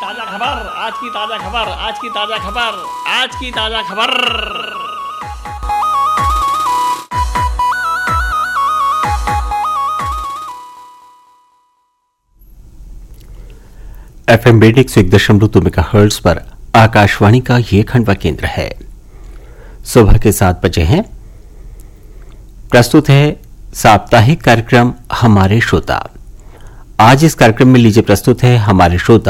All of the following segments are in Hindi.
ताजा खबर, आज की ताजा खबर, आज की ताजा खबर, आज की ताजा खबर। FM बेड 101.2 मेगाहर्ट्ज पर आकाशवाणी का ये खंडवा केंद्र है। सुबह के 7 बजे हैं। प्रस्तुत है साप्ताहिक कार्यक्रम हमारे श्रोता। आज इस कार्यक्रम में लीजिए प्रस्तुत है हमारे श्रोता।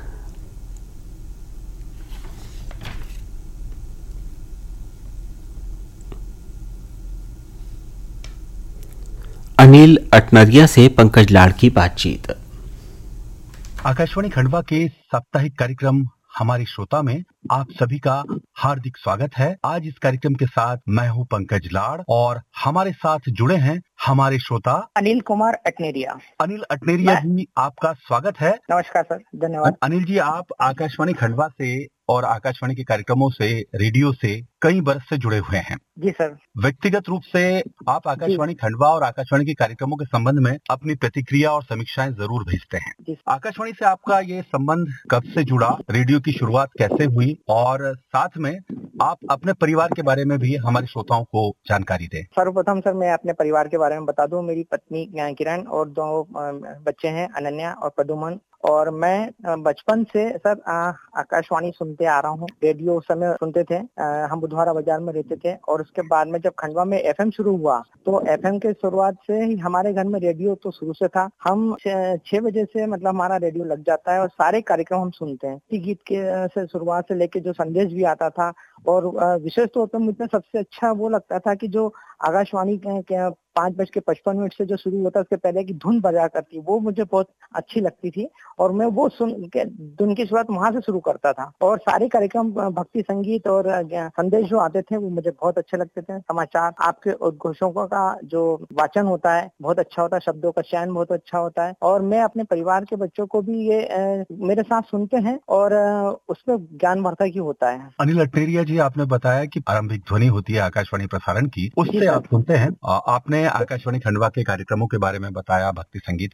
अनिल अटनरिया से पंकज लाड़ की बातचीत। आकाशवाणी खंडवा के साप्ताहिक कार्यक्रम हमारी श्रोता में आप सभी का हार्दिक स्वागत है। आज इस कार्यक्रम के साथ मैं हूं पंकज लाड़ और हमारे साथ जुड़े हैं हमारे श्रोता अनिल कुमार अटनेरिया। अनिल अटनेरिया जी, आपका स्वागत है। नमस्कार सर, धन्यवाद। अनिल जी, आप आकाशवाणी खंडवा से और आकाशवाणी के कार्यक्रमों से, रेडियो से कई वर्ष से जुड़े हुए हैं। जी सर। व्यक्तिगत रूप से आप आकाशवाणी खंडवा और आकाशवाणी के कार्यक्रमों के संबंध में अपनी प्रतिक्रिया और समीक्षाएं जरूर भेजते हैं। आकाशवाणी से आपका ये संबंध कब से जुड़ा, रेडियो की शुरुआत कैसे हुई और साथ में आप अपने परिवार के बारे में भी हमारे श्रोताओं को जानकारी दें। सर्वप्रथम सर मैं अपने परिवार के बारे में बता दूं। मेरी पत्नी किरण और 2 बच्चे हैं, अनन्या और प्रदुमन। और मैं बचपन से सर आकाशवाणी सुनते आ रहा हूँ। रेडियो उस समय सुनते थे। हम बुधवारा बाजार में रहते थे और उसके बाद में जब खंडवा में FM शुरू हुआ तो FM के शुरुआत से ही हमारे घर में रेडियो तो शुरू से था। हम 6 बजे से मतलब हमारा रेडियो लग जाता है और सारे कार्यक्रम हम सुनते हैं। गीत के से शुरुआत से लेके जो संदेश भी आता था और विशेष तौर पर मुझे सबसे अच्छा वो लगता था कि जो आकाशवाणी के 5:55 से जो शुरू होता है उसके पहले की धुन बजा करती, वो मुझे बहुत अच्छी लगती थी और मैं वो सुन के धुन की शुरुआत वहां से शुरू करता था। और सारे कार्यक्रम भक्ति संगीत और संदेश जो आते थे वो मुझे बहुत अच्छे लगते थे। समाचार, आपके उद्घोषकों का जो वाचन होता है बहुत अच्छा होता है, शब्दों का चयन बहुत अच्छा होता है और मैं अपने परिवार के बच्चों को भी ये मेरे साथ सुनते हैं और उसमें ज्ञानवर्धक ही होता है। अनिल अटनेरिया जी, आपने बताया कि आरंभिक ध्वनि होती है आकाशवाणी प्रसारण की, उससे आप सुनते हैं। आपने आकाशवाणी खंडवा के कार्यक्रमों के बारे में बताया, भक्ति संगीत